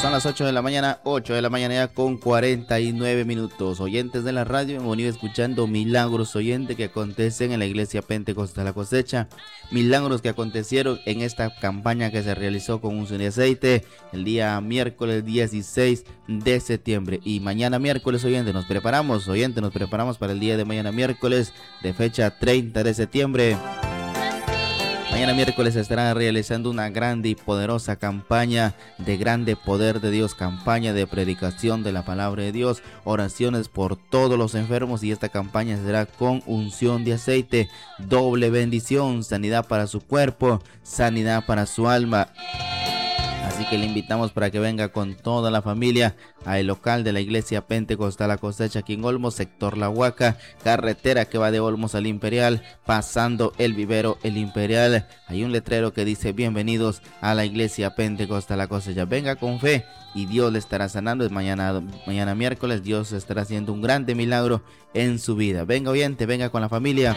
Son las 8 de la mañana, 8 de la mañana ya con 49 minutos. Oyentes de la radio, hemos venido escuchando milagros, oyentes, que acontecen en la iglesia Pentecostal La Cosecha. Milagros que acontecieron en esta campaña que se realizó con unción de aceite el día miércoles 16 de septiembre. Y mañana miércoles, oyentes, nos preparamos para el día de mañana miércoles de fecha 30 de septiembre. Mañana miércoles se estará realizando una grande y poderosa campaña de grande poder de Dios, campaña de predicación de la palabra de Dios, oraciones por todos los enfermos, y esta campaña será con unción de aceite, doble bendición, sanidad para su cuerpo, sanidad para su alma. Así que le invitamos para que venga con toda la familia al local de la iglesia Pentecostal La Cosecha aquí en Olmos, sector La Huaca, carretera que va de Olmos al Imperial, pasando el vivero El Imperial. Hay un letrero que dice: bienvenidos a la iglesia Pentecostal La Cosecha. Venga con fe y Dios le estará sanando. Mañana miércoles Dios estará haciendo un grande milagro en su vida. Venga oyente, venga con la familia.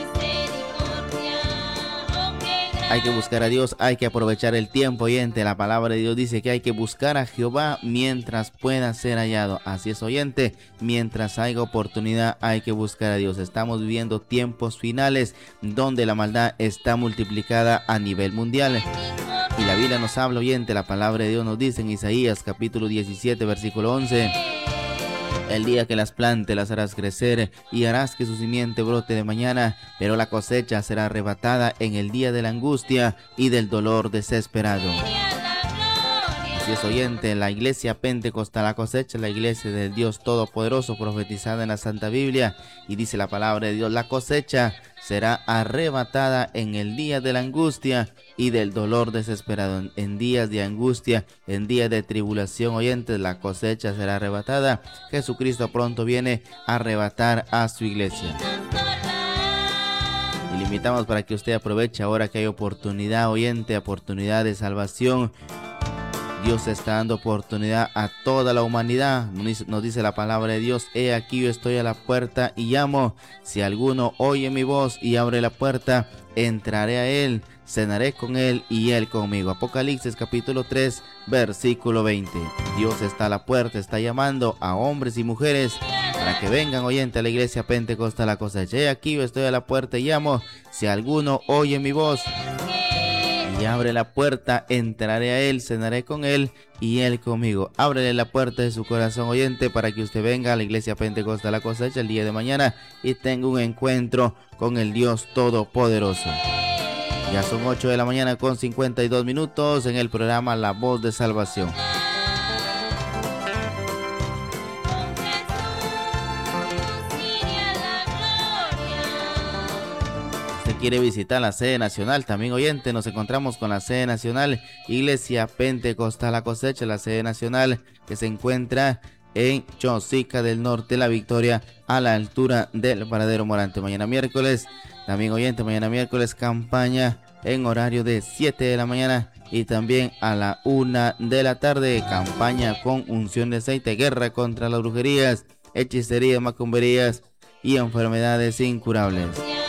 Hay que buscar a Dios, hay que aprovechar el tiempo, oyente. La palabra de Dios dice que hay que buscar a Jehová mientras pueda ser hallado. Así es, oyente, mientras haya oportunidad hay que buscar a Dios. Estamos viviendo tiempos finales donde la maldad está multiplicada a nivel mundial. Y la Biblia nos habla, oyente, la palabra de Dios nos dice en Isaías capítulo 17, versículo 11... el día que las plantes las harás crecer y harás que su simiente brote de mañana, pero la cosecha será arrebatada en el día de la angustia y del dolor desesperado. Así es, oyente, la iglesia Pentecostal La Cosecha, la iglesia del Dios Todopoderoso, profetizada en la Santa Biblia, y dice la palabra de Dios: la cosecha será arrebatada en el día de la angustia y del dolor desesperado. En días de angustia, en días de tribulación, oyentes, la cosecha será arrebatada. Jesucristo pronto viene a arrebatar a su iglesia. Y le invitamos para que usted aproveche ahora que hay oportunidad, oyente, oportunidad de salvación. Dios está dando oportunidad a toda la humanidad. Nos dice la palabra de Dios: he aquí yo estoy a la puerta y llamo. Si alguno oye mi voz y abre la puerta, entraré a él, cenaré con él y él conmigo. Apocalipsis capítulo 3, versículo 20. Dios está a la puerta, está llamando a hombres y mujeres para que vengan, oyente, a la iglesia Pentecostal La Cosecha. He aquí yo estoy a la puerta y llamo. Si alguno oye mi voz y abre la puerta, entraré a él, cenaré con él y él conmigo. Ábrele la puerta de su corazón, oyente, para que usted venga a la iglesia Pentecostal La Cosecha el día de mañana y tenga un encuentro con el Dios Todopoderoso. Ya son 8 de la mañana con 52 minutos en el programa La Voz de Salvación. Quiere visitar la sede nacional, también, oyente, nos encontramos con la sede nacional, iglesia Pentecostal La Cosecha, la sede nacional que se encuentra en Chosica del Norte, La Victoria, a la altura del Paradero Morante. Mañana miércoles, también, oyente, mañana miércoles, campaña en horario de 7 de la mañana y también a la 1 de la tarde, campaña con unción de aceite, guerra contra las brujerías, hechicerías, macumberías y enfermedades incurables.